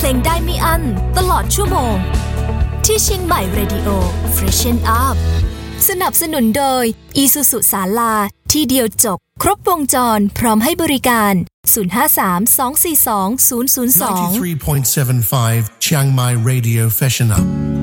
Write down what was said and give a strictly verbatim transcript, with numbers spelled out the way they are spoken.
เพลงได้ไม่อั้นตลอดชั่วโมงที่เชียงใหม่ Radio Freshen Up สนับสนุนโดย Isuzu ศาลาที่เดียวจบครบวงจรพร้อมให้บริการศูนย์ ห้า สาม สอง สี่ สอง ศูนย์ ศูนย์ สอง ninety-three point seven five Chiang Mai Radio Freshen Up